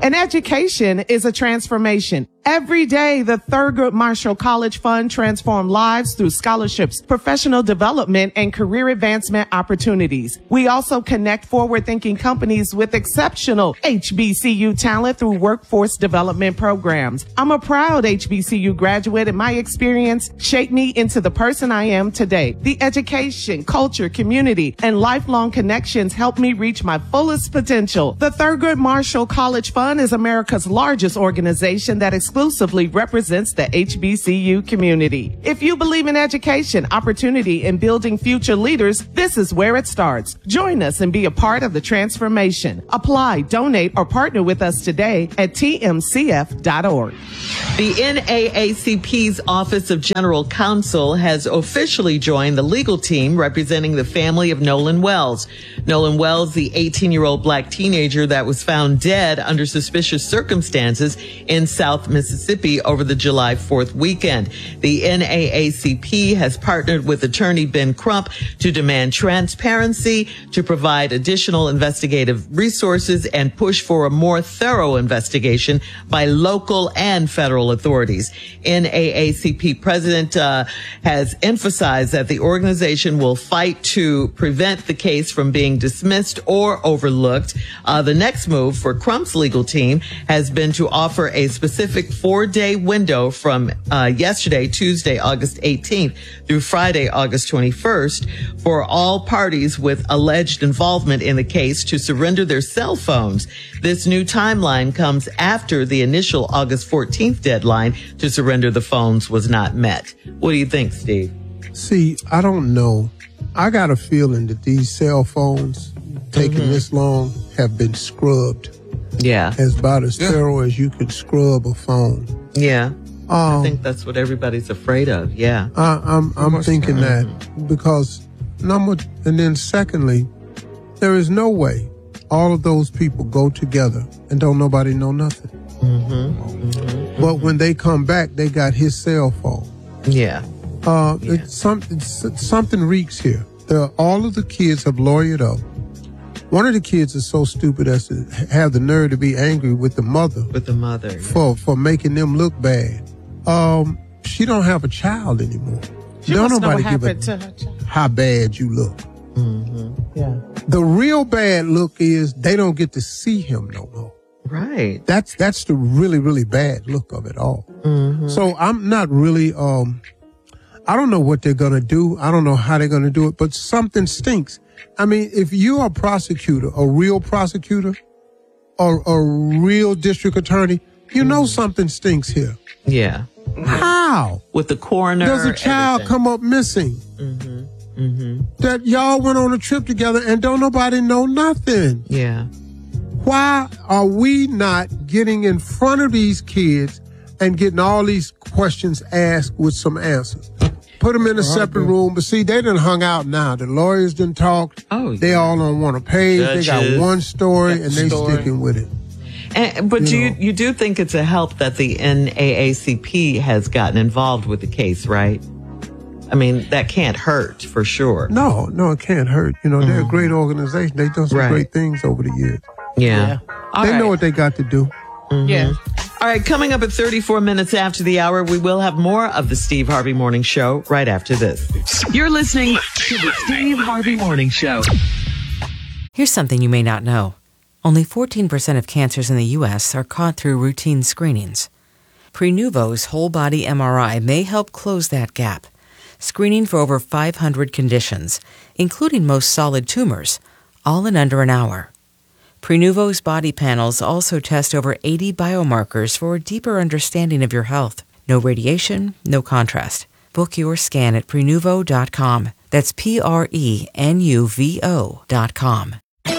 An education is a transformation. Every day, the Thurgood Marshall College Fund transforms lives through scholarships, professional development, and career advancement opportunities. We also connect forward-thinking companies with exceptional HBCU talent through workforce development programs. I'm a proud HBCU graduate, and my experience shaped me into the person I am today. The education, culture, community, and lifelong connections helped me reach my fullest potential. The Thurgood Marshall College Fund is America's largest organization that exclusively represents the HBCU community. If you believe in education, opportunity, and building future leaders, this is where it starts. Join us and be a part of the transformation. Apply, donate, or partner with us today at tmcf.org. The NAACP's Office of General Counsel has officially joined the legal team representing the family of Nolan Wells. Nolan Wells, the 18-year-old black teenager that was found dead under suspicious circumstances in South Mississippi over the July 4th weekend. The NAACP has partnered with attorney Ben Crump to demand transparency, to provide additional investigative resources, and push for a more thorough investigation by local and federal authorities. NAACP president has emphasized that the organization will fight to prevent the case from being dismissed or overlooked. The next move for Crump's legal team has been to offer a specific 4-day window from yesterday, Tuesday, August 18th through Friday, August 21st for all parties with alleged involvement in the case to surrender their cell phones. This new timeline comes after the initial August 14th deadline to surrender the phones was not met. What do you think, Steve? See, I don't know. I got a feeling that these cell phones taking this long have been scrubbed. Yeah. As about as thorough as you could scrub a phone. Yeah. I think that's what everybody's afraid of. Yeah. I'm thinking that because and then secondly, there is no way all of those people go together and don't nobody know nothing. But when they come back, they got his cell phone. Yeah. Something reeks here. All of the kids have lawyered up. One of the kids is so stupid as to have the nerve to be angry with the mother. For making them look bad. She don't have a child anymore. Don't nobody give a how bad you look. Yeah. The real bad look is they don't get to see him no more. Right. That's the really, really bad look of it all. So I'm not really, I don't know what they're going to do. I don't know how they're going to do it, but something stinks. I mean, if you're a prosecutor, a real prosecutor, or a real district attorney, you know something stinks here. Yeah. How? With the coroner. Does a child come up missing? That y'all went on a trip together and don't nobody know nothing. Yeah. Why are we not getting in front of these kids and getting all these questions asked with some answers? Put them in a separate room. But see, they done hung out now. The lawyers done talked. Oh, yeah. They all on one page. Judges. They got one story and they sticking with it. But you do think it's a help that the NAACP has gotten involved with the case, right? I mean, that can't hurt for sure. No, it can't hurt. You know, they're a great organization. They've done some great things over the years. Yeah. They know what they got to do. Yeah. All right, coming up at 34 minutes after the hour, we will have more of the Steve Harvey Morning Show right after this. You're listening to the Steve Harvey Morning Show. Here's something you may not know. Only 14% of cancers in the U.S. are caught through routine screenings. Prenuvo's whole body MRI may help close that gap, screening for over 500 conditions, including most solid tumors, all in under an hour. Prenuvo's body panels also test over 80 biomarkers for a deeper understanding of your health. No radiation, no contrast. Book your scan at Prenuvo.com. That's Prenuvo.com.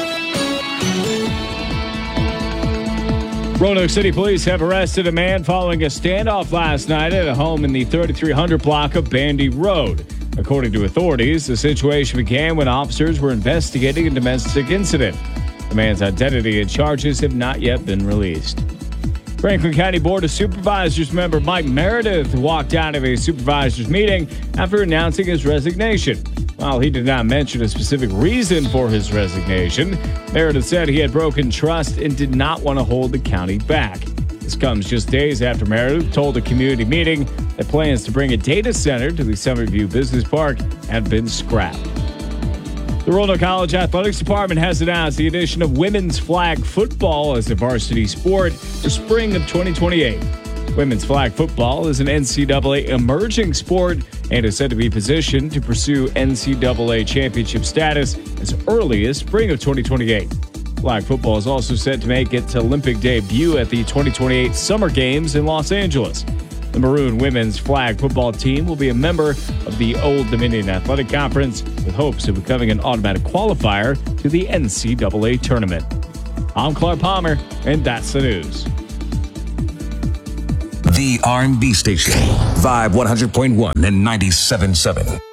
Roanoke City Police have arrested a man following a standoff last night at a home in the 3300 block of Bandy Road. According to authorities, the situation began when officers were investigating a domestic incident. The man's identity and charges have not yet been released. Franklin County Board of Supervisors member Mike Meredith walked out of a supervisors meeting after announcing his resignation. While he did not mention a specific reason for his resignation, Meredith said he had broken trust and did not want to hold the county back. This comes just days after Meredith told a community meeting that plans to bring a data center to the Summerview Business Park had been scrapped. The Roanoke College Athletics Department has announced the addition of women's flag football as a varsity sport for spring of 2028. Women's flag football is an NCAA emerging sport and is said to be positioned to pursue NCAA championship status as early as spring of 2028. Flag football is also set to make its Olympic debut at the 2028 Summer Games in Los Angeles. The Maroon women's flag football team will be a member of the Old Dominion Athletic Conference with hopes of becoming an automatic qualifier to the NCAA tournament. I'm Clark Palmer, and that's the news. The R&B station, Vibe 100.1 and 97.7.